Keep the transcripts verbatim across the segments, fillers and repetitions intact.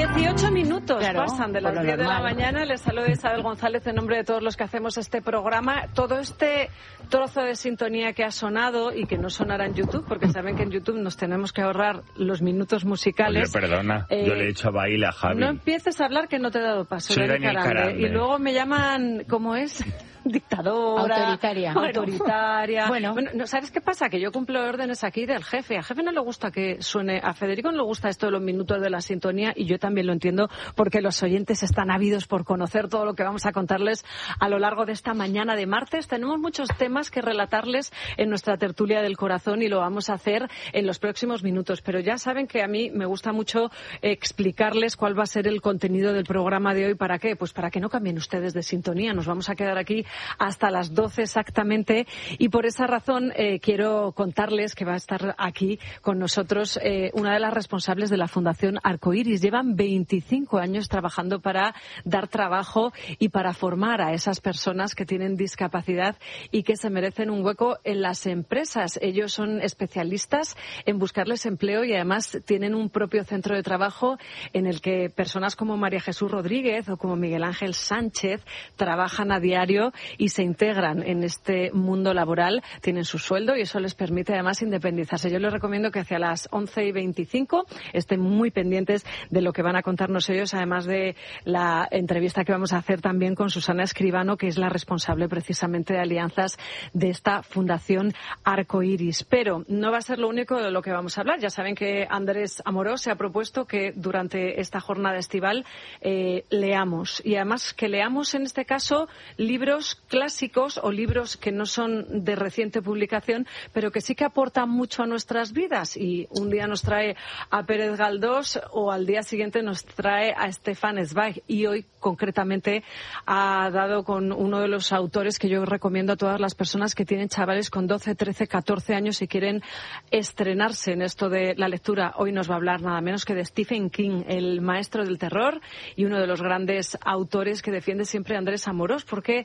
dieciocho minutos claro, pasan de las diez de la mañana. Les saluda Isabel González en nombre de todos los que hacemos este programa. Todo este trozo de sintonía que ha sonado y que no sonará en YouTube, porque saben que en YouTube nos tenemos que ahorrar los minutos musicales. Oye, perdona, eh, yo le he dicho a Baila, Javi. No empieces a hablar que no te he dado paso. Soy Daniel Carande. Y luego me llaman, ¿cómo es? Dictadora, autoritaria. autoritaria. Bueno, bueno no, ¿sabes qué pasa? Que yo cumplo órdenes aquí del jefe. A jefe no le gusta que suene, a Federico no le gusta esto de los minutos de la sintonía, y yo también lo entiendo, porque los oyentes están ávidos por conocer todo lo que vamos a contarles a lo largo de esta mañana de martes. Tenemos muchos temas que relatarles en nuestra tertulia del corazón y lo vamos a hacer en los próximos minutos. Pero ya saben que a mí me gusta mucho explicarles cuál va a ser el contenido del programa de hoy. ¿Para qué? Pues para que no cambien ustedes de sintonía. Nos vamos a quedar aquí hasta las doce exactamente, y por esa razón eh, quiero contarles que va a estar aquí con nosotros eh, una de las responsables de la Fundación Arcoiris. Llevan veinticinco años trabajando para dar trabajo y para formar a esas personas que tienen discapacidad y que se merecen un hueco en las empresas. Ellos son especialistas en buscarles empleo y además tienen un propio centro de trabajo en el que personas como María Jesús Rodríguez o como Miguel Ángel Sánchez trabajan a diario y se integran en este mundo laboral, tienen su sueldo y eso les permite además independizarse. Yo les recomiendo que hacia las once y veinticinco estén muy pendientes de lo que van a contarnos ellos, además de la entrevista que vamos a hacer también con Susana Escribano, que es la responsable precisamente de alianzas de esta Fundación Arcoiris. Pero no va a ser lo único de lo que vamos a hablar. Ya saben que Andrés Amorós se ha propuesto que durante esta jornada estival eh, leamos, y además que leamos en este caso libros clásicos o libros que no son de reciente publicación, pero que sí que aportan mucho a nuestras vidas. Y un día nos trae a Pérez Galdós o al día siguiente nos trae a Stefan Zweig. Y hoy, concretamente, ha dado con uno de los autores que yo recomiendo a todas las personas que tienen chavales con doce, trece, catorce años y quieren estrenarse en esto de la lectura. Hoy nos va a hablar nada menos que de Stephen King, el maestro del terror y uno de los grandes autores que defiende siempre Andrés Amorós, porque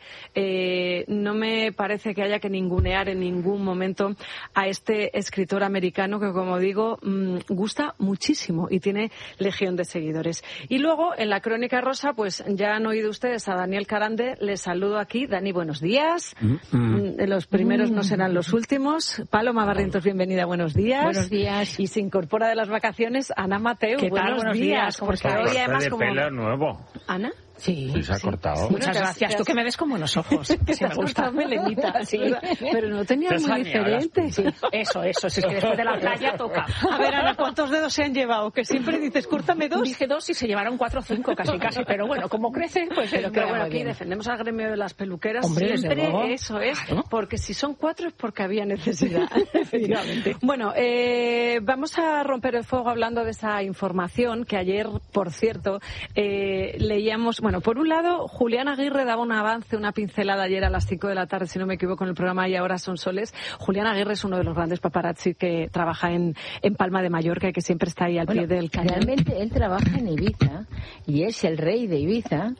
Eh, no me parece que haya que ningunear en ningún momento a este escritor americano que, como digo, mmm, gusta muchísimo y tiene legión de seguidores. Y luego, en la Crónica Rosa, pues ya han oído ustedes a Daniel Carande. Les saludo aquí. Dani, buenos días. Mm-hmm. Los primeros mm-hmm. no serán los últimos. Paloma Barrientos, bienvenida, buenos días. Buenos días. Y se incorpora de las vacaciones Ana Mateu. ¿Qué buenos, tal? Buenos días. días. Porque hoy además de como... pelo nuevo. ¿Ana? Sí, sí, se ha sí. cortado. Muchas gracias. Tú que me ves con buenos ojos. Que sí, te has cortado melenita, sí. Pero no tenías muy diferente. Sí. Eso, eso. Si es que después de la playa toca. A ver, Ana, ¿cuántos dedos se han llevado? Que siempre dices, córtame dos. Dije dos y se llevaron cuatro o cinco, casi, casi. Pero bueno, como crece, pues pero, pero bueno, aquí bien. defendemos al gremio de las peluqueras. Hombre, siempre eso es. Claro. Porque si son cuatro es porque había necesidad. Efectivamente. Bueno, eh, vamos a romper el fuego hablando de esa información que ayer, por cierto, eh, leíamos. Bueno, por un lado, Julián Aguirre daba un avance, una pincelada ayer a las cinco de la tarde, si no me equivoco, en el programa Y Ahora Son Soles. Julián Aguirre es uno de los grandes paparazzi que trabaja en, en Palma de Mallorca y que siempre está ahí al bueno, pie del cañón. Realmente él trabaja en Ibiza y es el rey de Ibiza,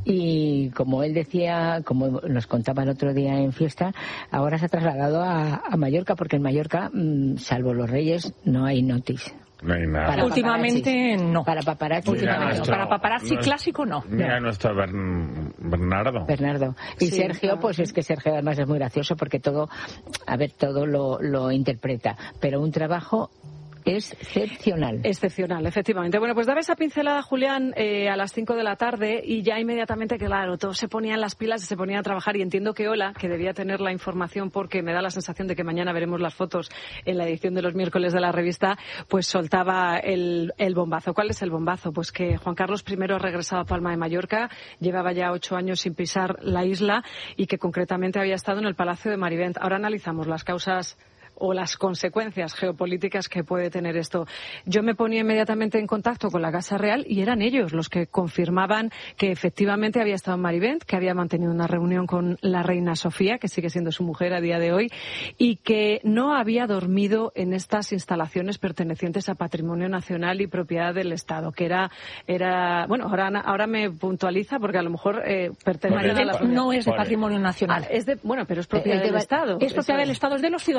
y como él decía, como nos contaba el otro día en fiesta, ahora se ha trasladado a, a Mallorca, porque en Mallorca, mmm, salvo los reyes, no hay notice. No hay nada. Para últimamente no. Para paparazzi, últimamente nuestro, no. Para paparazzi nuestro, clásico no. Mira nuestro Bern, Bernardo. Bernardo. Y sí, Sergio, claro. pues es que Sergio además es muy gracioso porque todo, a ver, todo lo, lo interpreta. Pero un trabajo excepcional. Excepcional, efectivamente. Bueno, pues daba esa pincelada, Julián, eh, a las cinco de la tarde y ya inmediatamente, claro, todos se ponían las pilas y se ponían a trabajar, y entiendo que Ola, que debía tener la información porque me da la sensación de que mañana veremos las fotos en la edición de los miércoles de la revista, pues soltaba el, el bombazo. ¿Cuál es el bombazo? Pues que Juan Carlos primero ha regresado a Palma de Mallorca, llevaba ya ocho años sin pisar la isla y que concretamente había estado en el Palacio de Marivent. Ahora analizamos las causas o las consecuencias geopolíticas que puede tener esto. Yo me ponía inmediatamente en contacto con la Casa Real y eran ellos los que confirmaban que efectivamente había estado en Marivent, que había mantenido una reunión con la reina Sofía, que sigue siendo su mujer a día de hoy, y que no había dormido en estas instalaciones pertenecientes a Patrimonio Nacional y propiedad del Estado, que era, era bueno, ahora, ahora me puntualiza porque a lo mejor eh, pertenece a la propiedad. No es de Patrimonio Nacional. Ah, es de, bueno, pero es propiedad Eh, del de, Estado. Es propiedad del Estado, es de los ciudadanos de Valencia.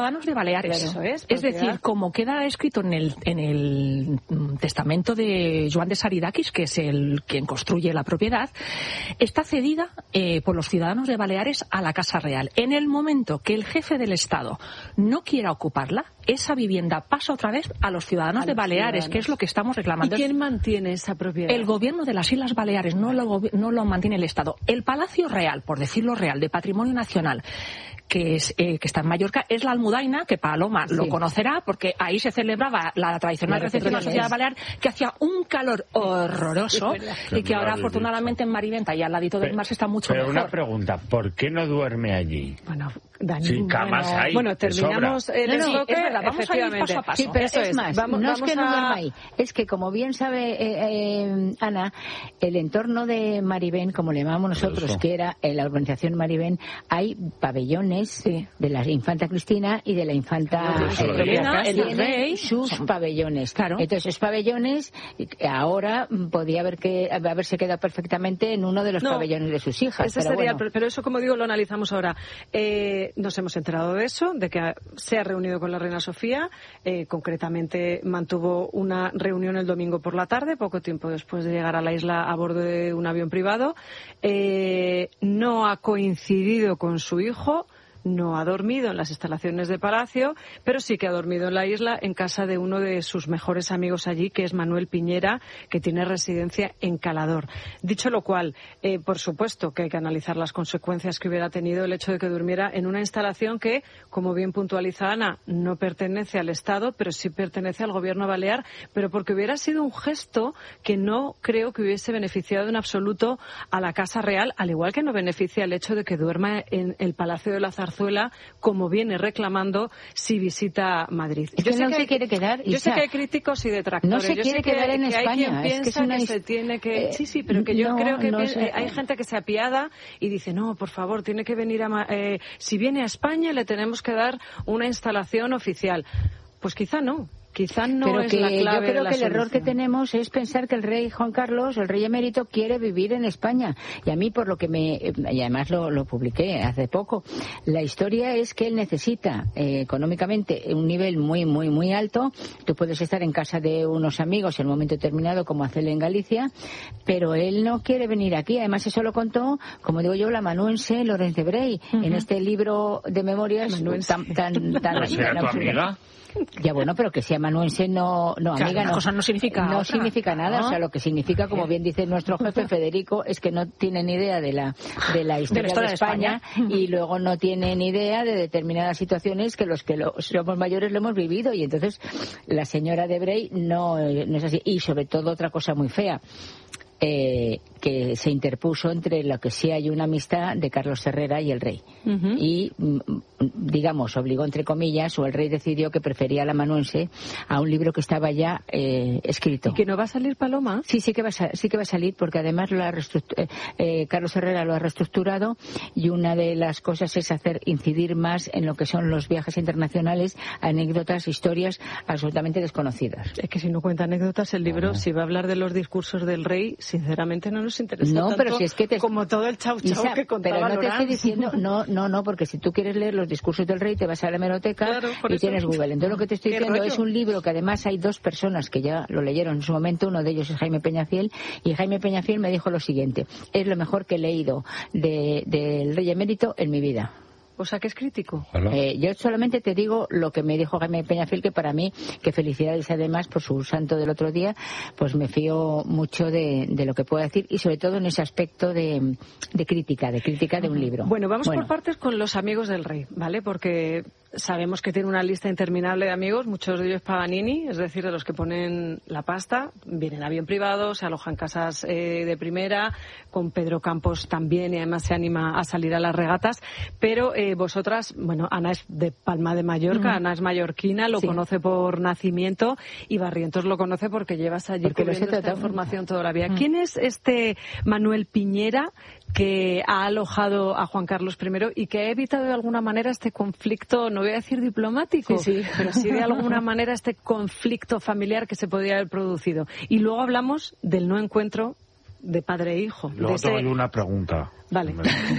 Baleares. Eso es, es propiedad. decir, como queda escrito en el, en el testamento de Joan de Saridakis, que es el quien construye la propiedad, está cedida eh, por los ciudadanos de Baleares a la Casa Real. En el momento que el jefe del Estado no quiera ocuparla, esa vivienda pasa otra vez a los ciudadanos a de los Baleares, ciudadanos. que es lo que estamos reclamando. ¿Y quién mantiene esa propiedad? El gobierno de las Islas Baleares, no lo, no lo mantiene el Estado. El Palacio Real, por decirlo real, de Patrimonio Nacional, que es eh, que está en Mallorca, es la Almudaina, que Paloma sí. lo conocerá, porque ahí se celebraba la tradicional recepción de la sociedad balear, que hacía un calor horroroso y que ahora afortunadamente en Mariventa y al ladito del mar se está mucho pero mejor. Pero una pregunta, ¿por qué no duerme allí? Bueno, Dani, sin camas bueno, hay. Bueno, terminamos el no, no, enfoque, es verdad, vamos a ir paso a paso. Sí, pero Eso es, es más, vamos, no vamos es que a... no duerma ahí, es que como bien sabe eh, eh, Ana, el entorno de Marivén, como le llamamos nosotros, Eso. que era en la urbanización Marivén, hay pabellones sí. de la infanta Cristina y de la infanta Elena, el tiene rey, sus son... pabellones. Claro. Entonces, esos pabellones ahora podía haber que haberse quedado perfectamente en uno de los no, pabellones de sus hijas. Ese pero, sería bueno. el, pero eso, como digo, lo analizamos ahora. Eh, nos hemos enterado de eso, de que se ha reunido con la reina Sofía. Eh, concretamente, mantuvo una reunión el domingo por la tarde, poco tiempo después de llegar a la isla a bordo de un avión privado. Eh, no ha coincidido con su hijo. No ha dormido en las instalaciones de Palacio, pero sí que ha dormido en la isla en casa de uno de sus mejores amigos allí, que es Manuel Piñera, que tiene residencia en Calador. Dicho lo cual, eh, por supuesto que hay que analizar las consecuencias que hubiera tenido el hecho de que durmiera en una instalación que, como bien puntualiza Ana, no pertenece al Estado, pero sí pertenece al Gobierno balear, pero porque hubiera sido un gesto que no creo que hubiese beneficiado en absoluto a la Casa Real, al igual que no beneficia el hecho de que duerma en el Palacio de la Zarzuela, como viene reclamando si visita Madrid. Es que yo sé no que se hay, quiere quedar. Yo Isa, sé que hay críticos y detractores. No se yo quiere sé quedar que, en que España. Hay quien piensa es que, es una... que se tiene que. Eh, sí, sí, pero que yo no, creo que no piensa, sé. hay gente que se apiada y dice no, por favor, tiene que venir a. Eh, si viene a España le tenemos que dar una instalación oficial. Pues quizá no. Quizá no pero es que la clave yo creo de que el la error que tenemos es pensar que el rey Juan Carlos, el rey emérito, quiere vivir en España. Y a mí, por lo que me... Y además lo, lo publiqué hace poco. La historia es que él necesita eh, económicamente un nivel muy, muy, muy alto. Tú puedes estar en casa de unos amigos en un momento determinado, como hacerle en Galicia, pero él no quiere venir aquí. Además, eso lo contó, como digo yo, la amanuense Lorenz de Bray, uh-huh. en este libro de memorias tan... tan, tan, tan ¿Será tu amiga? Ya bueno, pero que sea amanuense no, no claro, amiga, una no, cosa no significa no otra. significa nada. ¿No? O sea, lo que significa, como bien dice nuestro jefe Federico, es que no tiene ni idea de la de la historia de, la historia de España, de España y luego no tiene ni idea de determinadas situaciones que los que lo, somos mayores lo hemos vivido, y entonces la señora de Bray no, no es así. Y sobre todo otra cosa muy fea, Eh, que se interpuso entre lo que sí hay una amistad de Carlos Herrera y el rey. Uh-huh. Y, digamos, obligó, entre comillas, o el rey decidió que prefería al amanuense a un libro que estaba ya eh, escrito. ¿Y que no va a salir, Paloma? Sí, sí que va a, sí que va a salir, porque además lo ha eh, eh, Carlos Herrera lo ha reestructurado, y una de las cosas es hacer incidir más en lo que son los viajes internacionales, anécdotas, historias absolutamente desconocidas. Es que si no cuenta anécdotas, el libro, uh-huh. si va a hablar de los discursos del rey, sinceramente no nos interesa no, tanto pero si es que te... como todo el chau chau Isa, que contaba pero no Lorenz. te estoy diciendo, no, no, no, porque si tú quieres leer los discursos del rey te vas a la hemeroteca, claro, y eso. Tienes Google. Entonces lo que te estoy diciendo rollo? Es un libro que además hay dos personas que ya lo leyeron en su momento, uno de ellos es Jaime Peñafiel, y Jaime Peñafiel me dijo lo siguiente: es lo mejor que he leído de, del rey emérito en mi vida. O sea, que es crítico. Eh, yo solamente te digo lo que me dijo Jaime Peñafiel, que para mí, que felicidades además por su santo del otro día, pues me fío mucho de, de lo que pueda decir, y sobre todo en ese aspecto de, de crítica, de crítica de un libro. Bueno, vamos bueno. por partes con los amigos del rey, ¿vale? Porque sabemos que tiene una lista interminable de amigos, muchos de ellos Paganini, es decir, de los que ponen la pasta, vienen en avión privado, se alojan en casas eh, de primera, con Pedro Campos también, y además se anima a salir a las regatas, pero eh, vosotras, bueno, Ana es de Palma de Mallorca, uh-huh. Ana es mallorquina, lo sí. conoce por nacimiento, y Barrientos lo conoce porque llevas allí porque cubriendo esta información toda la vida. Uh-huh. ¿Quién es este Manuel Piñera que ha alojado a Juan Carlos primero y que ha evitado de alguna manera este conflicto, no voy a decir diplomático, sí, sí. pero sí de alguna manera este conflicto familiar que se podría haber producido? Y luego hablamos del no encuentro de padre e hijo. Luego de tengo ese... yo una pregunta. Vale.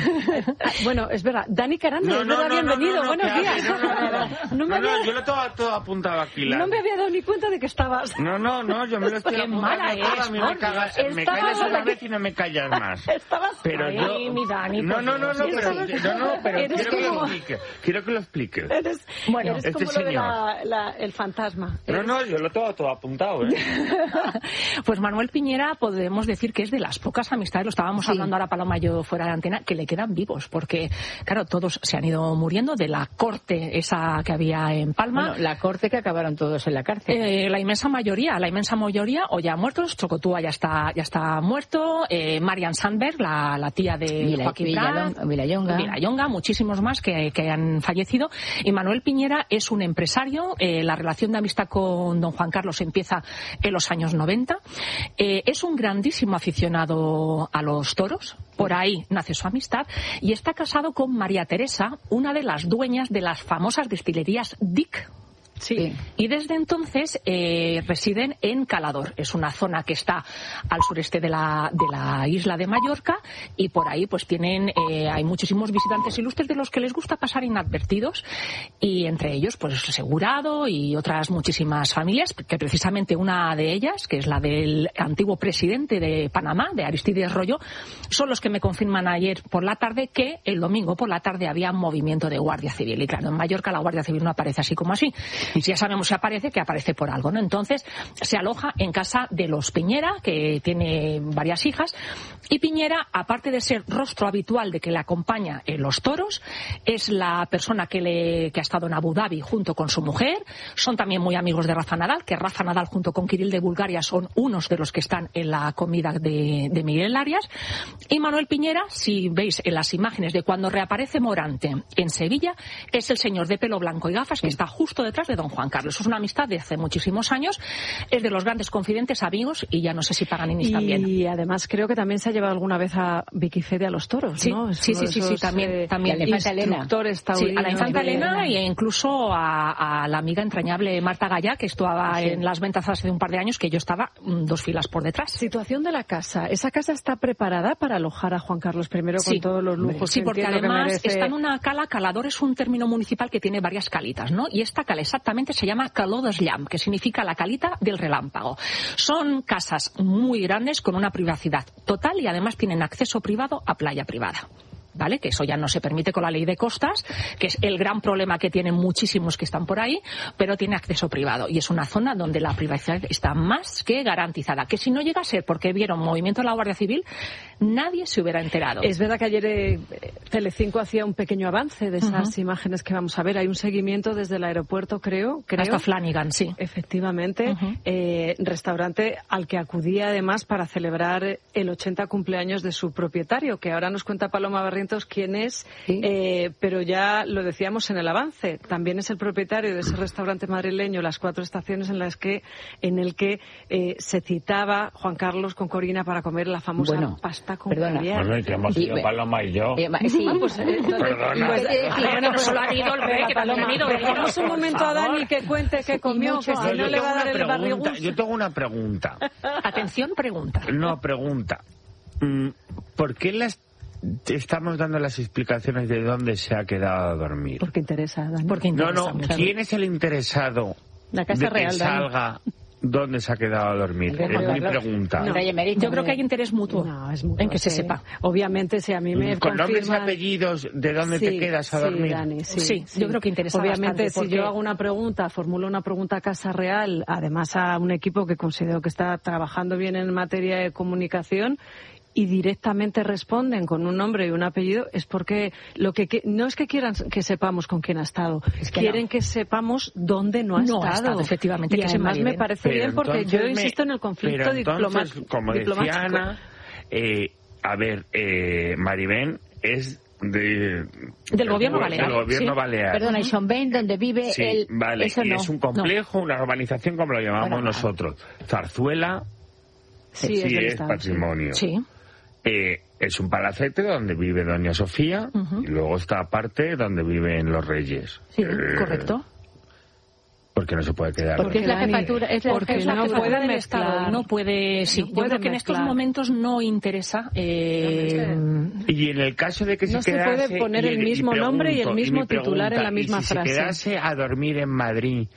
Bueno, es verdad. Dani Carande, no, es no, verdad, no, bienvenido. No, no, Buenos no, días. No, no, no, no. No, me no, había... no, yo lo tengo todo apuntado aquí. La... No me había dado ni cuenta de que estabas. No, no, no, yo me lo estoy Qué apuntando. mala todo, es, a mí por me, cagas, Dios. me Estabas callas una aquí. vez y no me callas más. Estabas... Pero Ay, yo... mi Dani, no, por no, no, no, Dios. pero, Estabas- no, no, pero Eres quiero que como- lo explique. Quiero que lo explique. Eres, Bueno, eres este como lo de señor. la, la, el fantasma. No, Eres- no, yo lo tengo todo apuntado, ¿eh? Pues Manuel Piñera podemos decir que es de las pocas amistades, lo estábamos Sí. hablando ahora Paloma y yo fuera de antena, que le quedan vivos, porque claro, todos se han ido muriendo de la corte esa que había en Palma. Bueno, la corte que acabaron todos en la cárcel. Eh, la inmensa mayoría, la inmensa mayoría o ya muertos, Chocotúa ya está, ya está muerto, eh, Marian Sandberg, la, la tía de Vila- Joaquín Prat, Villalon- Vilallonga. Vilallonga, muchísimos más que, que han fallecido. Y Manuel Piñera es un empresario, eh, la relación de amistad con don Juan Carlos empieza en los años noventa. Eh, es un grandísimo aficionado a los toros, por ahí nace su amistad, y está casado con María Teresa, una de las dueñas de las famosas destilerías Dick. Sí. Y desde entonces eh, residen en Calador. Es una zona que está al sureste de la, de la isla de Mallorca, y por ahí pues tienen eh, hay muchísimos visitantes ilustres de los que les gusta pasar inadvertidos, y entre ellos pues Segurado y otras muchísimas familias, que precisamente una de ellas, que es la del antiguo presidente de Panamá, de Aristides Royo, son los que me confirman ayer por la tarde que el domingo por la tarde había movimiento de Guardia Civil. Y claro, en Mallorca la Guardia Civil no aparece así como así. Y si ya sabemos si aparece, que aparece por algo, ¿no? Entonces se aloja en casa de los Piñera, que tiene varias hijas, y Piñera, aparte de ser rostro habitual de que le acompaña en los toros, es la persona que, le, que ha estado en Abu Dhabi junto con su mujer. Son también muy amigos de Rafa Nadal, que Rafa Nadal junto con Kirill de Bulgaria son unos de los que están en la comida de, de Miguel Arias. Y Manuel Piñera, si veis en las imágenes de cuando reaparece Morante en Sevilla, es el señor de pelo blanco y gafas que está justo detrás de don Juan Carlos. Es una amistad de hace muchísimos años, es de los grandes confidentes, amigos, y ya no sé si Paganinis y también. Y además creo que también se ha llevado alguna vez a Vicky Fede a los toros, Sí, ¿no? Es sí, uno sí, de sí, sí, esos, también, eh, también. Y a la infanta Elena. instructores Sí, a la taurinos infanta de- Elena e incluso a, a la amiga entrañable Marta Gallá, que estaba Sí. en las ventas hace un par de años, que yo estaba mm, dos filas por detrás. Situación de la casa. ¿Esa casa está preparada para alojar a Juan Carlos I con Sí. todos los lujos? Sí, que porque entiendo que además merece? está en una cala. Calador es un término municipal que tiene varias calitas, ¿no? Y esta cala exactamente se llama Caló de Llamp, que significa la calita del relámpago. Son casas muy grandes con una privacidad total y además tienen acceso privado a playa privada. ¿Vale? Que eso ya no se permite con la ley de costas, que es el gran problema que tienen muchísimos que están por ahí, pero tiene acceso privado. Y es una zona donde la privacidad está más que garantizada. Que si no llega a ser porque vieron movimiento de la Guardia Civil, nadie se hubiera enterado. Es verdad que ayer eh, Telecinco hacía un pequeño avance de esas Uh-huh. imágenes que vamos a ver. Hay un seguimiento desde el aeropuerto, creo. creo. Hasta Flanagan, sí. Efectivamente, Uh-huh. eh, restaurante al que acudía además para celebrar el ochenta cumpleaños de su propietario, que ahora nos cuenta Paloma Barrientos quién es, Sí. eh, pero ya lo decíamos en el avance, también es el propietario de ese restaurante madrileño, Las Cuatro Estaciones, en las que en el que eh, se citaba Juan Carlos con Corina para comer la famosa Bueno, pasta con perdona. caviar. Bueno, y que hemos Sí, ido me- Paloma y yo. Eh, ma- sí. Ah, pues, eh, entonces- Perdona. pues, eh, Oye, que no solo han ido el rey, que también han ido ellos, Dejamos un por momento a favor. Dani que cuente qué comió, mucho, que No, si no yo, le tengo va a dar una el pregunta, barrigús. yo tengo una pregunta. Atención, pregunta. No, pregunta. Mm, ¿Por qué las estamos dando las explicaciones de dónde se ha quedado a dormir? Porque interesa, Dani. Porque No, interesa no, mucho. ¿quién es el interesado La Casa de que Real, Dani. salga dónde se ha quedado a dormir? El Es mi Carlos. pregunta. El Rey Emérito. Yo creo que hay interés mutuo No, es muy en que se sí. sepa. Obviamente, si a mí me Con nombres y confirman- apellidos, ¿de dónde te Sí, quedas a sí, dormir? Dani, sí, Sí, sí. yo creo que interesa Obviamente, bastante, si porque- yo hago una pregunta, formulo una pregunta a Casa Real, además a un equipo que considero que está trabajando bien en materia de comunicación, y directamente responden con un nombre y un apellido, es porque lo que, que no es que quieran que sepamos con quién ha estado, Es que quieren no. que sepamos dónde no ha No ha estado. estado, efectivamente, y que se además me validen. parece Pero bien porque entonces yo me- insisto en el conflicto pero entonces, diploma- como diplomático. decía Ana, eh, a ver, eh, Maribén es de, Del gobierno balear, Del gobierno sí. balear. Perdona, y Son Ben, donde vive Sí, el... vale, Eso y no. es un complejo, una urbanización como lo llamamos Bueno, nosotros. Zarzuela Sí, sí es del es Estado, patrimonio. Sí. Eh, es un palacete donde vive Doña Sofía Ujú. y luego está aparte donde viven los reyes. Sí, Eh, correcto. Porque no se puede quedar. Porque es la jefatura, es la porque jefatura no puede del Estado, no puede, sí, no yo puede creo que en estos mezclar. momentos no interesa. Eh, Y en el caso de que No se se quedase... puede poner y- el y mismo nombre y el pregunto, mismo mi titular en la pregunta, misma y si frase. se quedase a dormir en Madrid,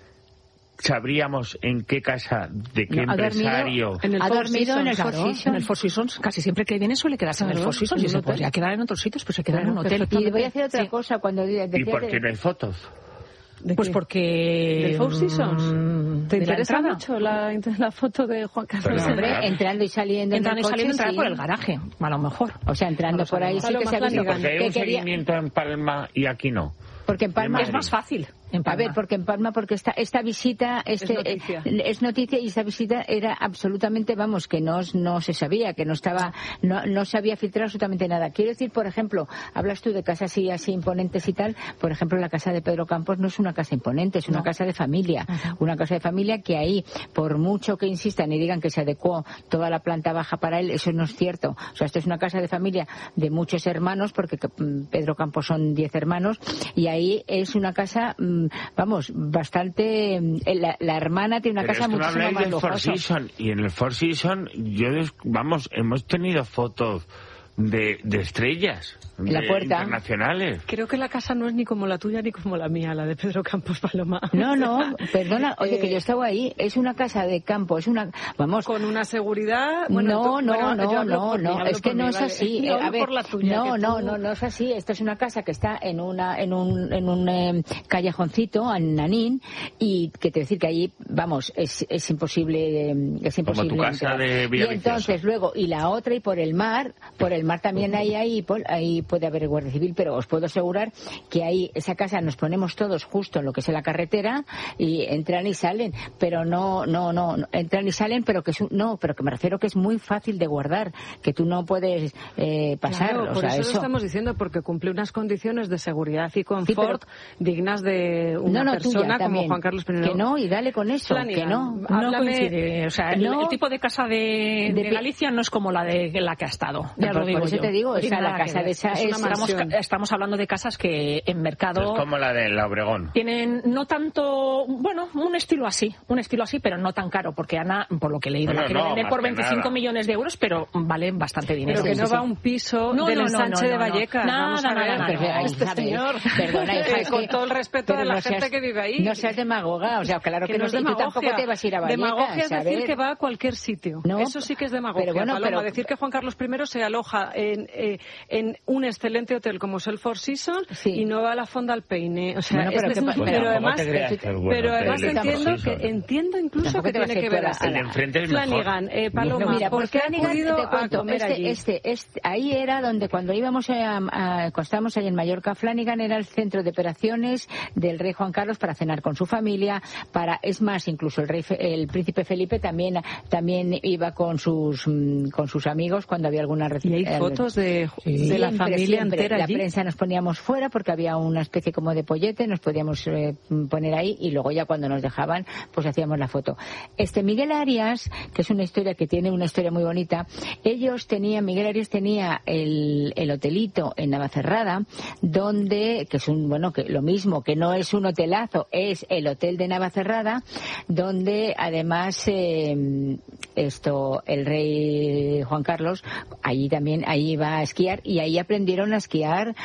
¿sabríamos en qué casa, de qué No, ha dormido empresario? En el ha Four dormido en el Seasons. Four Claro, Seasons. en el Four Seasons, casi siempre que viene suele quedarse en el Claro, Four Seasons en y se un hotel. podría quedar en otros sitios, pero se queda en un Claro, hotel. perfecto. Y voy a decir otra Sí. cosa cuando decía ¿Y por qué de- no hay fotos? ¿De Pues qué? porque... ¿Del Four Seasons? mm, ¿Te de la interesa entrada. mucho la, la foto de Juan Carlos? Pero, hombre, Claro. entrando y saliendo Entrando y en el saliendo, coche, entrar sí. por el garaje, a lo mejor. O sea, entrando Vamos a por ahí ver. sí que se ha Paloma visto Flanagan. Porque hay que un quería... seguimiento en Palma y aquí no. Porque en Palma... Es más fácil. En A Palma. ver, porque en Palma, porque esta, esta visita este, noticia. eh, es noticia y esta visita era absolutamente, vamos, que no, no se sabía, que no estaba, no, no se había filtrado absolutamente nada. Quiero decir, por ejemplo, hablas tú de casas así, así imponentes y tal, por ejemplo, la casa de Pedro Campos no es una casa imponente, es una No. casa de familia. Ajá. Una casa de familia que ahí, por mucho que insistan y digan que se adecuó toda la planta baja para él, eso no es cierto. O sea, esto es una casa de familia de muchos hermanos, porque mm, Pedro Campos son diez hermanos, y ahí es una casa, mm, vamos, bastante... mm, La, la hermana tiene una Pero casa es que me muchísimo habláis más del Four lujosa. Seasons, y en el Four Seasons, yo, des- vamos, hemos tenido fotos de, de estrellas En la de puerta. internacionales. Creo que la casa no es ni como la tuya ni como la mía, la de Pedro Campos Paloma. No, no, perdona, oye, que Eh, yo estaba ahí, es una casa de campo, es una... Vamos... Con una seguridad... Bueno, no, tú- no, bueno, yo no, hablo no, por mí, no, hablo es que por no mí, es vale. así. Yo Eh, hablo a ver, por la tuya, no, que no, tú- no, no es así. Esta es una casa que está en una, en un, en un eh, callejoncito, en Nanín, y que te decir que allí, vamos, es, es imposible, eh, es imposible. tu casa entrar. de Y Villaviciosa. entonces luego, y la otra, y por el mar, por el mar también hay ahí, por- ahí puede haber guardia civil, pero os puedo asegurar que ahí, esa casa nos ponemos todos justo en lo que es la carretera, y entran y salen, pero no, no, no, no, entran y salen, pero que es un- no, pero que me refiero que es muy fácil de guardar, que tú no puedes eh, pasar, Claro, o por sea, eso, eso. lo estamos diciendo, porque cumple unas condiciones de seguridad y confort Sí, pero- dignas de una no, no, persona tuya como también. Juan Carlos I. Que no, y dale con eso, Flanagan, que no. No háblame- coincide. O sea, el, No. el tipo de casa de, De de pi- Galicia no es como la de la que ha estado. Ya Por- lo digo por eso yo. te digo, No esa, tiene la nada que casa ver. de esa Es una es- Estamos, mansión. estamos hablando de casas que en mercado Es como la de la Obregón. tienen no tanto, bueno, un estilo así, un estilo así, pero no tan caro, porque Ana, por lo que he leído, Bueno, la quiere no, vender más por que veinticinco nada. millones de euros, pero valen bastante dinero. Pero que Sí, no sí, va a sí. un piso No, del no, no, ensanche no, de no, no. Vallecas. Nada, Vamos a ver, nada, Pero, nada. ay, este ¿sabes? señor. Perdona, hija, Eh, es con que- todo el respeto pero de la no gente seas- que vive ahí. No seas demagoga, o sea, claro que, Que no no es sé, y tú demagogia. tampoco te vas a ir a Vallecas, Demagogia es decir ¿sabes? que va a cualquier sitio. No, Eso sí que es demagogia, pero bueno, Paloma. pero- Decir que Juan Carlos I se aloja en, eh, en un excelente hotel como es el Four Seasons Sí. y no va a la Fonda al Peine. O sea, Bueno, es pero decir, que- Pues pero tampoco además, te creas que es bueno pero el además del Four entiendo Seasons. que entiendo incluso Tampoco que te vas tiene a que ir ver tú a así. El de enfrente es mejor. Flanagan, eh, Paloma, No, mira, ¿por pues qué ha Flanagan, acudido te cuento, a comer este, allí? este, este, ahí era donde cuando íbamos a, a- cuando estábamos ahí en Mallorca, Flanagan era el centro de operaciones del rey Juan Carlos para cenar con su familia, para, es más, incluso el rey, Fe- el príncipe Felipe también, también iba con sus, mm, con sus amigos cuando había alguna Y hay eh, fotos de, Sí, de la siempre, familia siempre. entera La allí. prensa nos poníamos fuera porque había una especie como de pollete, nos podíamos eh, poner ahí y luego ya cuando nos dejaban pues hacíamos la foto. Este Miguel Arias, que es una historia que tiene una historia muy bonita, ellos tenían, Miguel Arias tenía el, el hotelito en Navacerrada, donde, que es un, bueno, que lo mismo, que no es un hotelazo, es el hotel de Navacerrada, donde además eh, esto, el rey Juan Carlos, allí también, ahí iba a esquiar y ahí aprendieron a esquiar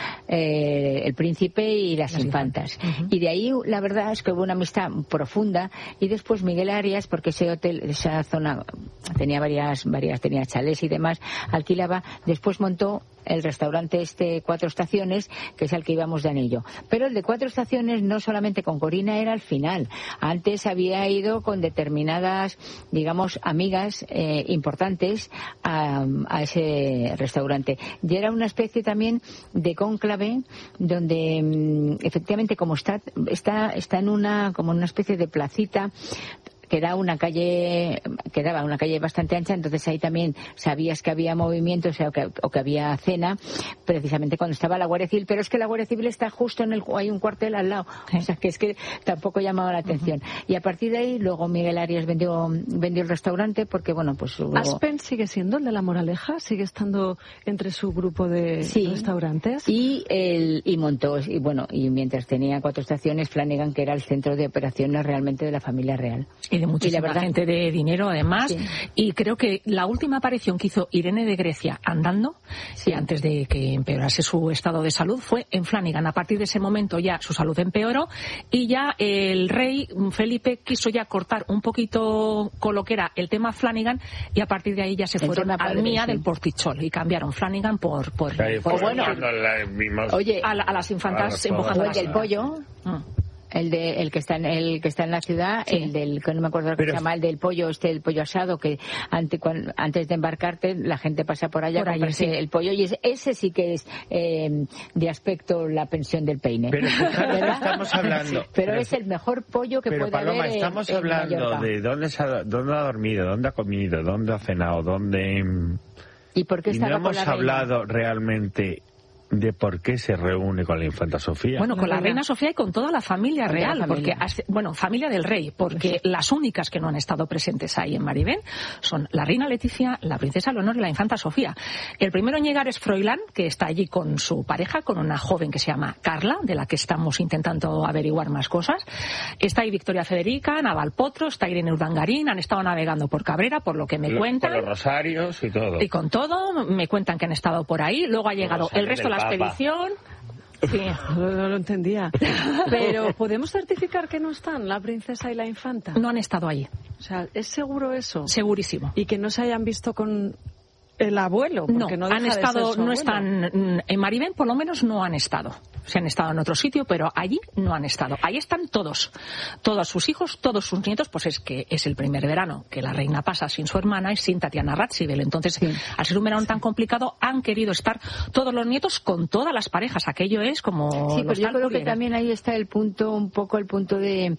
eh, el príncipe y las, Las infantas. infantas. Ujú. Y de ahí la verdad es que hubo una amistad profunda y después Miguel Arias, porque ese hotel, esa zona tenía varias, varias, tenía chalés y demás, alquilaba, después montó el restaurante este Cuatro Estaciones, que es al que íbamos de anillo. Pero el de Cuatro Estaciones no solamente con Corina era al final. Antes había ido con determinadas, digamos, amigas eh, importantes a, a ese restaurante. Y era una especie también de cónclave donde mm, efectivamente como está, está, está en una, como una especie de placita quedaba una calle, quedaba una calle bastante ancha, entonces ahí también sabías que había movimiento, o sea, o que, o que había cena, precisamente cuando estaba la Guardia Civil, pero es que la Guardia Civil está justo en el, hay un cuartel al lado, sí. O sea, que es que tampoco llamaba la atención. Uh-huh. Y a partir de ahí, luego Miguel Arias vendió, vendió el restaurante, porque bueno, pues hubo... ¿Aspen sigue siendo el de La Moraleja? ¿Sigue estando entre su grupo de sí. restaurantes? Y el, y montó, y bueno, y mientras tenía cuatro estaciones, Flanagan, que era el centro de operaciones realmente de la familia real. Y de muchísima y la verdad, gente de dinero, además. Sí. Y creo que la última aparición que hizo Irene de Grecia andando, sí. antes de que empeorase su estado de salud, fue en Flanagan. A partir de ese momento ya su salud empeoró y ya el rey Felipe quiso ya cortar un poquito con lo que era el tema Flanagan, y a partir de ahí ya se el fueron al Mía sí. del Portichol y cambiaron Flanagan por... por, por, por bueno, la, vimos, oye, a, la, a las infantas empujando el del pollo... Mm. El de el que está en el que está en la ciudad, sí. el del que no me acuerdo lo que se llama, el del pollo, este el pollo asado, que antes cuando, antes de embarcarte la gente pasa por allá por a comprarse sí. el pollo, y ese, ese sí que es eh, de aspecto la pensión del peine. Pero ¿verdad? Estamos hablando. Pero, pero es el mejor pollo que pero puede Paloma, haber. Estamos en, hablando en de dónde, se ha, dónde ha dormido, dónde ha comido, dónde ha cenado, dónde. ¿Y por qué y estaba no hemos con la hablado reina? realmente de por qué se reúne con la infanta Sofía. Bueno, con la reina Sofía y con toda la familia con real, la familia. porque bueno, familia del rey, porque las únicas que no han estado presentes ahí en Maribén son la reina Leticia, la princesa Leonor y la infanta Sofía. El primero en llegar es Froilán, que está allí con su pareja, con una joven que se llama Carla, de la que estamos intentando averiguar más cosas. Está ahí Victoria Federica, Naval Potro, está Irene Urdangarín, han estado navegando por Cabrera, por lo que me los, cuentan. Con los rosarios y todo. Y con todo, me cuentan que han estado por ahí. Luego ha llegado el resto de la expedición. Sí, no, no lo entendía. Pero ¿podemos certificar que no están la princesa y la infanta? No han estado allí. O sea, ¿es seguro eso? Segurísimo. Y que no se hayan visto con el abuelo, porque no, no deja han estado, de ser su no abuelo. Están en Maribén, por lo menos no han estado. Se han estado en otro sitio, pero allí no han estado. Ahí están todos, todos sus hijos, todos sus nietos, pues es que es el primer verano que la reina pasa sin su hermana y sin Tatiana Radziwiłł. Entonces, sí. al ser un verano sí. tan complicado, han querido estar todos los nietos con todas las parejas. Aquello es como... Sí, pero yo creo que también ahí está el punto, un poco el punto de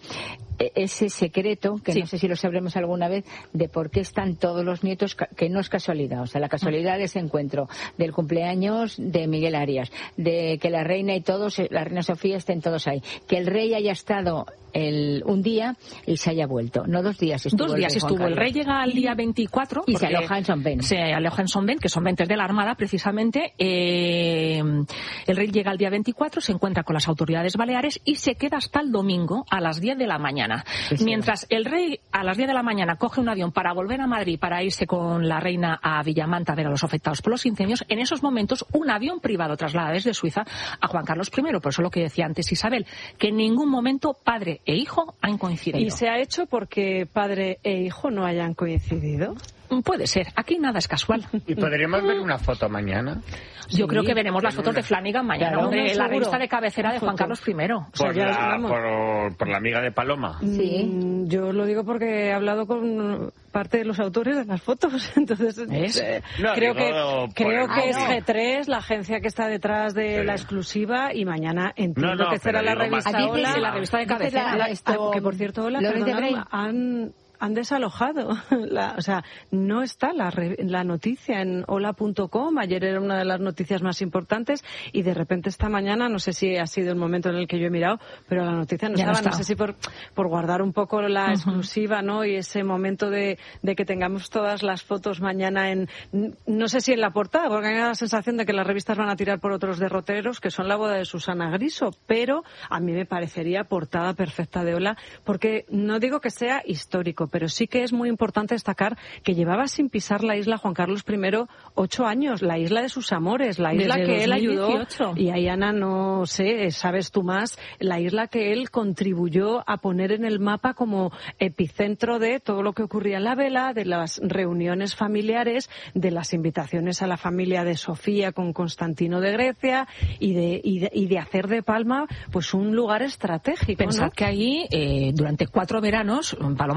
ese secreto, que sí. no sé si lo sabremos alguna vez, de por qué están todos los nietos, que no es casualidad. O sea, la casualidad de ese encuentro, del cumpleaños de Miguel Arias, de que la reina y todos, la reina Sofía, estén todos ahí. Que el rey haya estado el, un día y se haya vuelto. No dos días estuvo. Dos días el estuvo. El rey llega al día veinticuatro. Y se aloja en Son Ben. Se aloja en Son Ben, que son ventes de la Armada, precisamente. Eh, el rey llega al día veinticuatro, se encuentra con las autoridades baleares y se queda hasta el domingo a las diez de la mañana. Sí, Mientras el rey a las diez de la mañana coge un avión para volver a Madrid para irse con la reina a Villamanta a ver a los afectados por los incendios, en esos momentos un avión privado traslada desde Suiza a Juan Carlos primero. Por eso lo que decía antes Isabel, que en ningún momento padre e hijo han coincidido. ¿Y se ha hecho porque padre e hijo no hayan coincidido? Puede ser. Aquí nada es casual. ¿Y podríamos ver una foto mañana? Yo sí, creo que veremos las fotos de Flanagan mañana. Claro, hombre, la revista de cabecera de Juan Carlos primero. Por, o sea, la, por, por la amiga de Paloma. Sí. Mm, yo lo digo porque he hablado con parte de los autores de las fotos. Entonces, eh, no, creo digo, que creo el... que ah, es no. G tres, la agencia que está detrás de sí. la exclusiva, y mañana entiendo no, no, que será la revista Hola, la revista de cabecera. La, esto, que por cierto, Hola, perdona, han han desalojado, la, o sea, no está la, la noticia en hola punto com. Ayer era una de las noticias más importantes y de repente esta mañana, no sé si ha sido el momento en el que yo he mirado, pero la noticia no ya estaba, no, está. no sé si por, por guardar un poco la uh-huh. exclusiva, ¿no? Y ese momento de, de que tengamos todas las fotos mañana en, no sé si en la portada, porque me da la sensación de que las revistas van a tirar por otros derroteros, que son la boda de Susana Griso, pero a mí me parecería portada perfecta de Hola, porque no digo que sea histórico, pero sí que es muy importante destacar que llevaba sin pisar la isla Juan Carlos primero ocho años, la isla de sus amores, la isla Desde que dos mil dieciocho. Él ayudó, y ahí Ana, no sé, sabes tú más, la isla que él contribuyó a poner en el mapa como epicentro de todo lo que ocurría en la vela, de las reuniones familiares, de las invitaciones a la familia de Sofía con Constantino de Grecia y de, y de, y de hacer de Palma pues un lugar estratégico. Pensad, ¿no?, que allí, eh, durante cuatro veranos, Paloma se acordará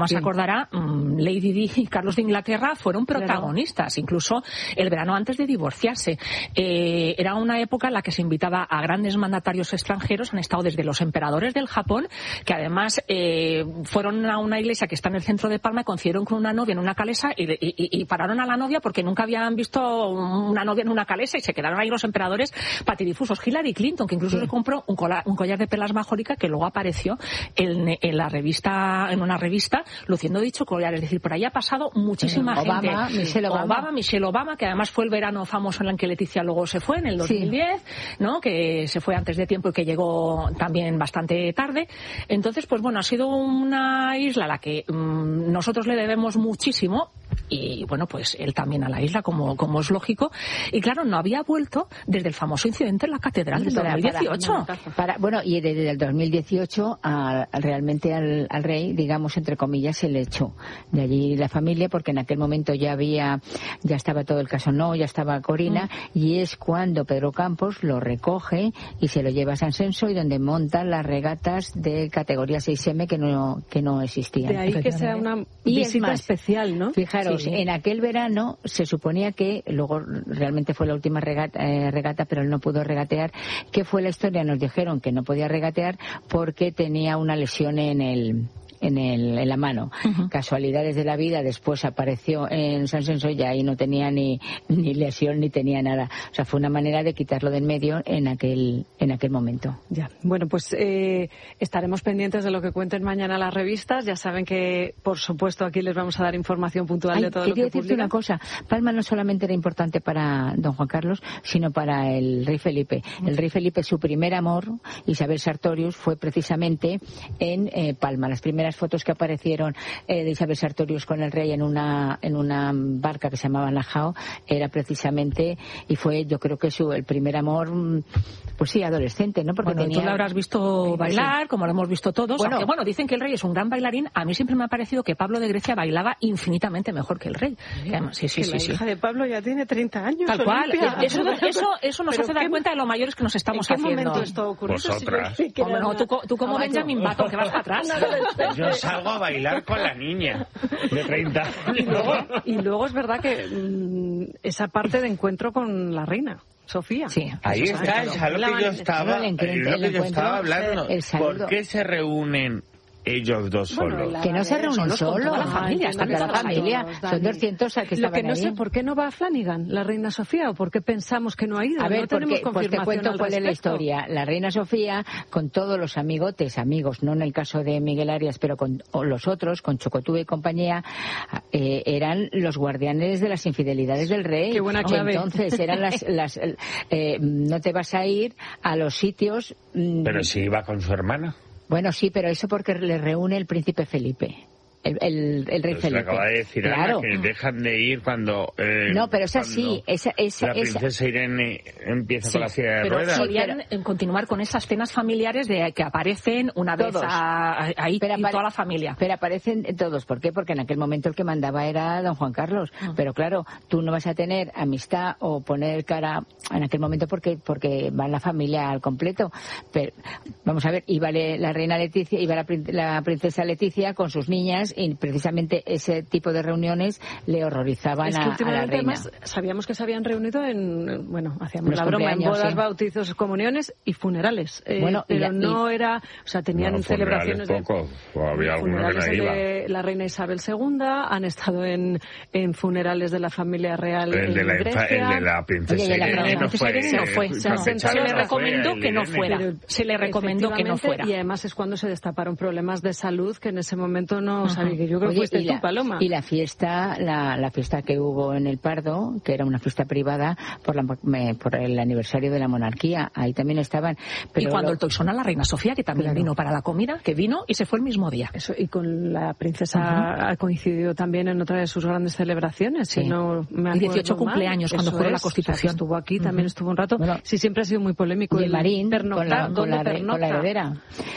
recordará, um, Lady Di y Carlos de Inglaterra fueron protagonistas, claro. Incluso el verano antes de divorciarse. Eh, era una época en la que se invitaba a grandes mandatarios extranjeros, han estado desde los emperadores del Japón, que además eh, fueron a una iglesia que está en el centro de Palma y coincidieron con una novia en una calesa y, y, y pararon a la novia porque nunca habían visto una novia en una calesa y se quedaron ahí los emperadores patidifusos. Hillary Clinton, que incluso sí. se compró un collar, un collar de perlas majórica que luego apareció en, en la revista, en una revista, luciendo dicho collar. Es decir, por ahí ha pasado muchísima Obama, gente. Michelle Obama. Obama, Michelle Obama, que además fue el verano famoso en el que Leticia luego se fue, en el dos mil diez, sí. ¿no? Que se fue antes de tiempo y que llegó también bastante tarde. Entonces, pues bueno, ha sido una isla a la que mmm, nosotros le debemos muchísimo. Y bueno, pues él también a la isla, como, como es lógico. Y claro, no había vuelto desde el famoso incidente en la catedral del dos mil dieciocho. Para, para, bueno, y desde el dos mil dieciocho a, realmente al, al rey, digamos, entre comillas, se le echó de allí la familia, porque en aquel momento ya había, ya estaba todo el caso, no, ya estaba Corina, mm. y es cuando Pedro Campos lo recoge y se lo lleva a San Censo, y donde montan las regatas de categoría seis eme que no, que no existían. De ahí que sea una y visita más, especial, ¿no? Fijaros, sí, sí. En aquel verano se suponía que, luego realmente fue la última regata, eh, regata, pero él no pudo regatear. ¿Qué fue la historia? Nos dijeron que no podía regatear porque tenía una lesión en el... En, el, en la mano. Uh-huh. Casualidades de la vida, después apareció en San Censo y ahí no tenía ni, ni lesión ni tenía nada. O sea, fue una manera de quitarlo del medio en aquel, en aquel momento. Ya. Bueno, pues eh, estaremos pendientes de lo que cuenten mañana las revistas. Ya saben que, por supuesto, aquí les vamos a dar información puntual Ay, de todo lo que publican. Quería decirte una cosa. Palma no solamente era importante para don Juan Carlos, sino para el rey Felipe. Uh-huh. El rey Felipe, su primer amor, Isabel Sartorius, fue precisamente en eh, Palma. Las primeras fotos que aparecieron eh, de Isabel Sartorius con el rey en una en una barca que se llamaba Najao era precisamente, y fue, yo creo que su el primer amor, pues sí, adolescente, ¿no? Porque bueno, tenía... tú lo habrás visto bailar, sí. Como lo hemos visto todos. Bueno, aunque, bueno, dicen que el rey es un gran bailarín. A mí siempre me ha parecido que Pablo de Grecia bailaba infinitamente mejor que el rey. Sí, además, sí, sí, que sí, la sí. hija de Pablo ya tiene treinta años. Tal cual. Eso, eso, eso nos hace dar cuenta de lo mayores que nos estamos haciendo. ¿En qué momento esto ocurrió? Vosotras. Si Hombre, no, tú, tú como Benjamin Button, que vas para atrás. Yo salgo a bailar con la niña de treinta. Y luego, y luego es verdad que mmm, esa parte de encuentro con la reina Sofía. Sí, ahí está, es a lo que yo estaba, es lo que yo estaba hablando. ¿Por qué se reúnen ellos dos bueno, solos? Que no se reúnen solos. Toda la familia, están toda la familia. Son doscientos que estaban Lo que no ahí. sé, ¿por qué no va a Flanagan, la reina Sofía? ¿O por qué pensamos que no ha ido? A ver, no tenemos porque, pues te cuento cuál es la historia. La reina Sofía, con todos los amigotes, amigos, no en el caso de Miguel Arias, pero con los otros, con Chocotú y compañía, eh, eran los guardianes de las infidelidades del rey. Qué buena clave. Entonces, eran las... las eh, no te vas a ir a los sitios... Pero si iba con su hermana. Bueno, sí, pero eso porque le reúne el príncipe Felipe. El, el, el rey pues Felipe. Acaba de decir claro. Ana que dejan de ir cuando... Eh, no, pero es así. Esa, esa, la princesa esa... Irene empieza sí, con la silla de pero ruedas. Podrían pero... continuar con esas cenas familiares de que aparecen una todos. vez a, a, ahí pero apare... toda la familia. Pero aparecen todos. ¿Por qué? Porque en aquel momento el que mandaba era don Juan Carlos. Uh-huh. Pero claro, tú no vas a tener amistad o poner cara en aquel momento porque porque va la familia al completo. Pero vamos a ver, iba la reina Leticia, iba la, la princesa Leticia con sus niñas y precisamente ese tipo de reuniones le horrorizaban es que a, a la reina. Además, sabíamos que se habían reunido en, bueno, hacíamos los la broma, en bodas, sí. bautizos, comuniones y funerales. Eh, bueno, pero y la, no y... era, o sea, tenían no, celebraciones poco, de... había funerales que no de la reina Isabel segunda, han estado en, en funerales de la familia real el en de la, Grecia. El de la princesa Oye, Irene la no fue. Irene no fue. Se, se, se le recomendó que no fuera. Pero, se le recomendó que no fuera. Y además es cuando se destaparon problemas de salud que en ese momento no uh-huh. sabía, que yo creo Oye, que fuiste la, tú, Paloma. Y la fiesta, la, la fiesta que hubo en el Pardo, que era una fiesta privada por, la, me, por el aniversario de la monarquía, ahí también estaban. Pero y cuando lo... el toisón a la reina Sofía, que también claro. vino para la comida, que vino y se fue el mismo día. Eso, y con la princesa uh-huh. ha coincidido también en otra de sus grandes celebraciones. Sí. Si no me y dieciocho cumpleaños mal. cuando Eso juró es. la Constitución. O sea, estuvo aquí, uh-huh. también estuvo un rato. Bueno, sí, siempre ha sido muy polémico. Y el Marín, con la, con, la, con la heredera.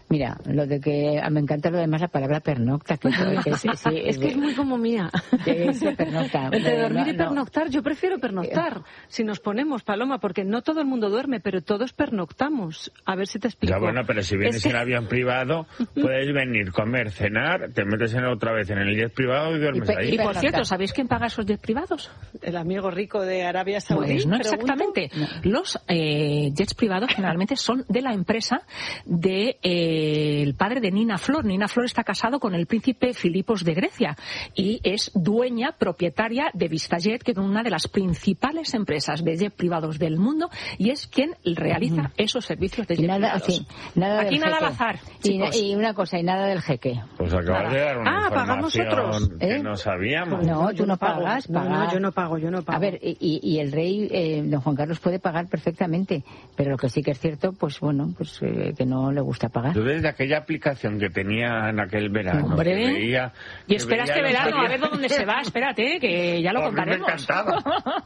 Mira, lo de que me encanta lo demás la palabra pernocta. Que, que es, sí, es que es muy como mía. Que es pernocta. Entre dormir no, y pernoctar, no. yo prefiero pernoctar. Si nos ponemos, Paloma, porque no todo el mundo duerme, pero todos pernoctamos. A ver si te explico. Ya bueno, pero si vienes es que... en avión privado, puedes venir, comer, cenar, te metes en otra vez en el jet privado y duermes y ahí. Y por cierto, ¿sabéis quién paga esos jets privados? El amigo rico de Arabia Saudí. Pues no exactamente. No. Los eh, jets privados generalmente son de la empresa de eh, el padre de Nina Flor. Nina Flor está casado con el príncipe Filipos de Grecia y es dueña, propietaria de Vistajet, que es una de las principales empresas de jet privados del mundo y es quien realiza mm. esos servicios de jet nada, privados. Sí, nada Aquí nada al azar. Y, y una cosa, y nada del jeque. Pues acabas nada. de dar una ah, pagamos otros. que ¿Eh? no sabíamos. No, tú no pagas. No, no, yo no pago, yo no pago. A ver, y, y el rey, eh, don Juan Carlos, puede pagar perfectamente, pero lo que sí que es cierto, pues bueno, pues eh, que no le gusta pagar. Yo desde aquella aplicación que tenía en aquel verano, Hombre, que veía, y espera este verano a ver dónde se va, espérate, que ya lo contaremos. Me encantaba.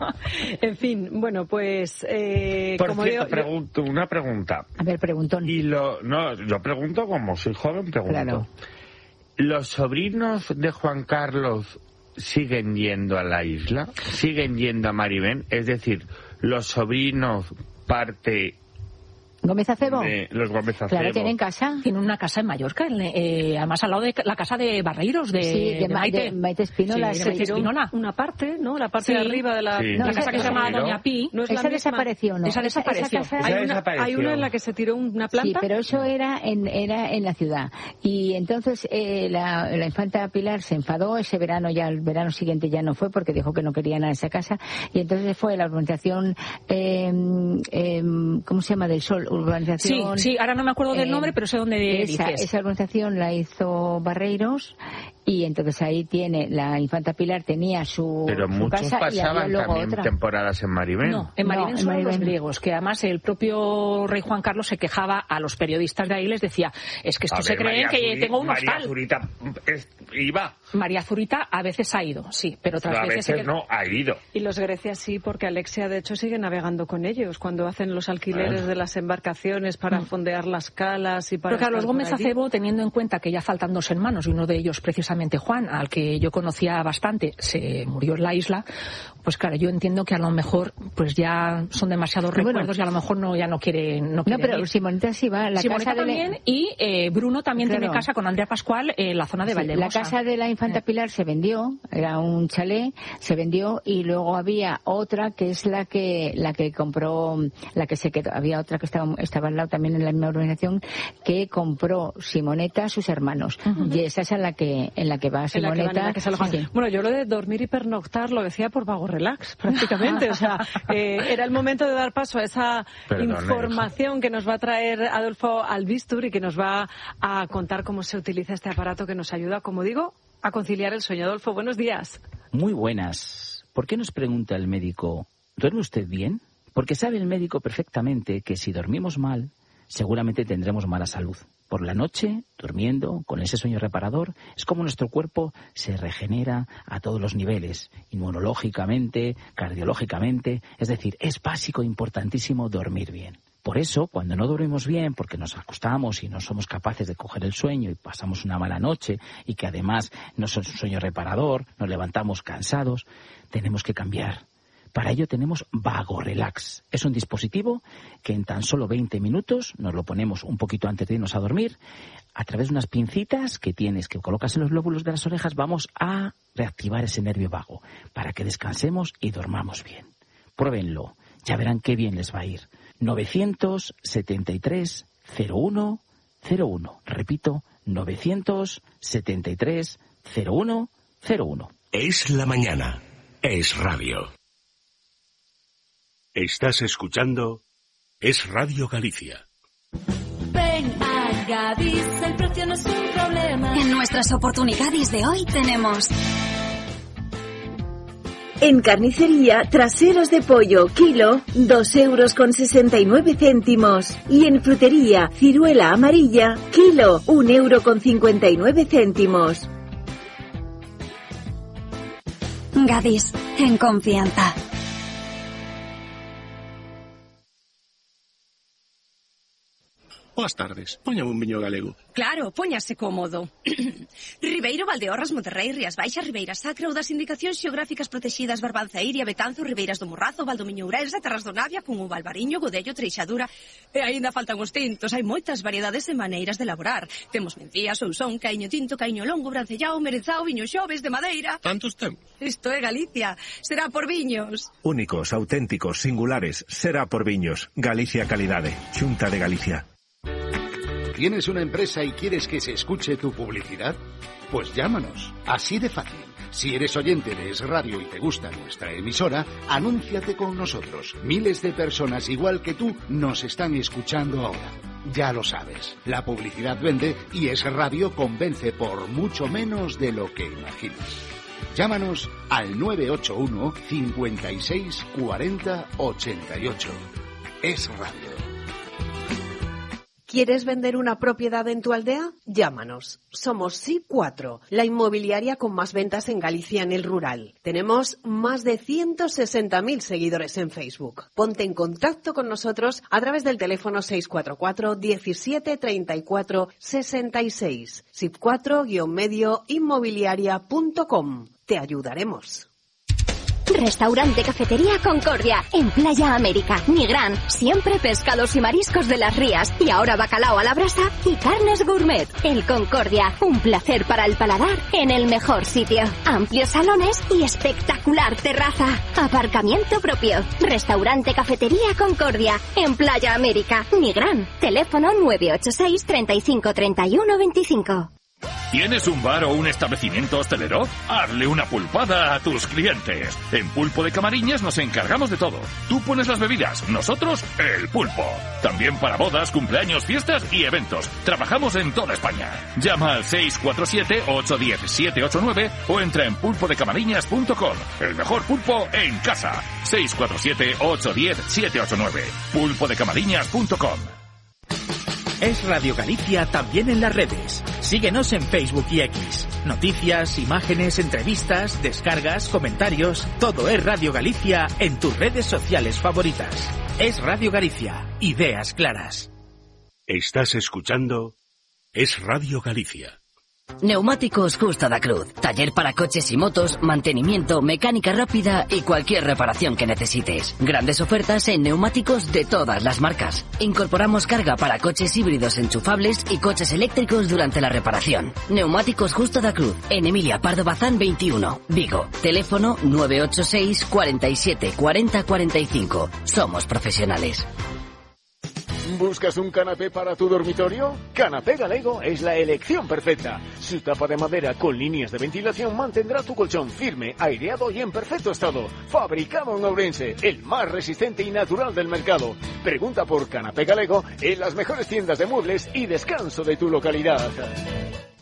En fin, bueno, pues... Eh, Por como cierto, digo, pregunto, una pregunta. A ver, preguntón. Y lo, no, yo pregunto como soy joven, pregunto. Claro. ¿Los sobrinos de Juan Carlos siguen yendo a la isla? ¿Siguen yendo a Maribén? Es decir, los sobrinos parte... ¿Gómez Acebo? De los Gómez Acebo. Claro, tienen casa. Tienen una casa en Mallorca, eh, además al lado de la casa de Barreiros, de, sí, de, de Maite. De Maite Espínola. Sí, se Maite tiró Espínola. una parte, ¿no? La parte sí. de arriba de la, sí. no, la esa, casa que se llama Doña Pi. No es esa la desapareció, ¿no? Esa desapareció. Esa, esa hay, esa una, desapareció. hay una en la que se tiró una planta. Sí, pero eso era en, era en la ciudad. Y entonces eh, la, la infanta Pilar se enfadó. Ese verano, ya el verano siguiente ya no fue porque dijo que no quería nada de esa casa. Y entonces fue la urbanización, eh, eh, ¿cómo se llama? Del Sol. Urbanización. Sí, sí, ahora no me acuerdo del nombre, pero sé dónde esa, dices. Esa urbanización la hizo Barreiros y entonces ahí tiene, la infanta Pilar tenía su, pero su muchos casa pasaban y luego también otra. temporadas en Maribén. No, en Maribén no, son en Maribén. los griegos, que además el propio rey Juan Carlos se quejaba a los periodistas de ahí, les decía, es que estos se creen que Zuri, tengo un hostal. María Zurita es, iba. María Zurita a veces ha ido, sí, pero otras pero a veces... veces que... no ha ido. Y los Grecia sí, porque Alexia de hecho sigue navegando con ellos cuando hacen los alquileres ah. de las embarcaciones para mm. fondear las calas y para... Pero claro, los Gómez Acebo, teniendo en cuenta que ya faltan dos hermanos y uno de ellos precisamente Juan, al que yo conocía bastante, se murió en la isla, pues claro, yo entiendo que a lo mejor pues ya son demasiados bueno, recuerdos y a lo mejor no ya no quiere no, quiere no pero ir. Simoneta sí va, la Simoneta casa también de... y eh, Bruno también claro. tiene casa con Andrea Pascual en la zona de sí, Valdemosa. La casa de la infanta Pilar se vendió, era un chalet, se vendió y luego había otra que es la que la que compró, la que se quedó, había otra que estaba, estaba al lado también en la misma urbanización que compró Simoneta a sus hermanos uh-huh. y esa es en la que en la que va Simoneta. En la que van, en la que sí. Bueno, yo lo de dormir y pernoctar lo decía por vago relax prácticamente, o sea, eh, era el momento de dar paso a esa Perdón, información que nos va a traer Adolfo Albistur y que nos va a contar cómo se utiliza este aparato que nos ayuda, como digo, a conciliar el sueño. Adolfo, buenos días. Muy buenas. ¿Por qué nos pregunta el médico, ¿duerme usted bien? Porque sabe el médico perfectamente que si dormimos mal, seguramente tendremos mala salud. Por la noche, durmiendo, con ese sueño reparador, es como nuestro cuerpo se regenera a todos los niveles, inmunológicamente, cardiológicamente, es decir, es básico e importantísimo dormir bien. Por eso, cuando no dormimos bien, porque nos acostamos y no somos capaces de coger el sueño y pasamos una mala noche y que además no es un sueño reparador, nos levantamos cansados, tenemos que cambiar. Para ello tenemos Vago Relax. Es un dispositivo que en tan solo veinte minutos nos lo ponemos un poquito antes de irnos a dormir. A través de unas pincitas que tienes, que colocas en los lóbulos de las orejas, vamos a reactivar ese nervio vago para que descansemos y dormamos bien. Pruébenlo, ya verán qué bien les va a ir. novecientos setenta y tres cero uno cero uno. Repito, novecientos setenta y tres cero uno cero uno. Es la mañana. Es radio. Estás escuchando Es Radio Galicia. Ven a Gadis, el precio no es un problema. En nuestras oportunidades de hoy tenemos... En carnicería, traseros de pollo, kilo, dos euros con sesenta y nueve céntimos. Y en frutería, ciruela amarilla, kilo, un euro con cincuenta y nueve céntimos. Gadis, en confianza. Boas tardes. Póñame un viño galego. Claro, póñase cómodo. Ribeiro, Valdeorras, Monterrey, Rías Baixas, Ribeira Sacra ou das indicacións xeográficas protegidas Barbanzairia, Betanzo, Ribeiras do Morrazo, Valdomiño Ourense, Terras do Navia, Cungo, Valbariño, Godello, Treixadura. E aínda faltan os tintos. Hai moitas variedades e maneiras de elaborar. Temos mencías, ousón, caiño tinto, caiño longo, brancellao, merenzao, viño xoves de madeira. Tantos temos. Isto é Galicia. Será por viños. Únicos, auténticos, singulares. Será por viños. Galicia Calidade. Xunta de Galicia. ¿Tienes una empresa y quieres que se escuche tu publicidad? Pues llámanos. Así de fácil. Si eres oyente de Es Radio y te gusta nuestra emisora, anúnciate con nosotros. Miles de personas igual que tú nos están escuchando ahora. Ya lo sabes, la publicidad vende y Es Radio convence por mucho menos de lo que imaginas. Llámanos al nueve ocho uno, cincuenta y seis, cuarenta, ochenta y ocho. Es Radio. ¿Quieres vender una propiedad en tu aldea? Llámanos. Somos S I cuatro, la inmobiliaria con más ventas en Galicia en el rural. Tenemos más de ciento sesenta mil seguidores en Facebook. Ponte en contacto con nosotros a través del teléfono seis cuatro cuatro, diecisiete, treinta y cuatro, sesenta y seis. S I cuatro guion medio inmobiliaria punto com. Te ayudaremos. Restaurante Cafetería Concordia, en Playa América, Nigrán, siempre pescados y mariscos de las rías, y ahora bacalao a la brasa y carnes gourmet. El Concordia, un placer para el paladar en el mejor sitio. Amplios salones y espectacular terraza. Aparcamiento propio. Restaurante Cafetería Concordia, en Playa América, Nigrán. Teléfono nueve ocho seis, treinta y cinco, treinta y uno, veinticinco. ¿Tienes un bar o un establecimiento hostelero? Hazle una pulpada a tus clientes. En Pulpo de Camariñas nos encargamos de todo. Tú pones las bebidas, nosotros el pulpo. También para bodas, cumpleaños, fiestas y eventos. Trabajamos en toda España. Llama al seis cuatro siete, ocho uno cero, siete ocho nueve o entra en pulpo de camariñas punto com. El mejor pulpo en casa. seis cuatro siete, ocho uno cero, siete ocho nueve. pulpo de camariñas punto com. Es Radio Galicia también en las redes. Síguenos en Facebook y X. Noticias, imágenes, entrevistas, descargas, comentarios. Todo es Radio Galicia en tus redes sociales favoritas. Es Radio Galicia. Ideas claras. Estás escuchando Es Radio Galicia. Neumáticos Justo da Cruz. Taller para coches y motos, mantenimiento, mecánica rápida y cualquier reparación que necesites. Grandes ofertas en neumáticos de todas las marcas. Incorporamos carga para coches híbridos enchufables y coches eléctricos durante la reparación. Neumáticos Justo da Cruz. En Emilia Pardo Bazán veintiuno, Vigo. Teléfono nueve ocho seis, cuarenta y siete, cuarenta, cuarenta y cinco. Somos profesionales. ¿Buscas un canapé para tu dormitorio? Canapé Galego es la elección perfecta. Su tapa de madera con líneas de ventilación mantendrá tu colchón firme, aireado y en perfecto estado. Fabricado en Ourense, el más resistente y natural del mercado. Pregunta por Canapé Galego en las mejores tiendas de muebles y descanso de tu localidad.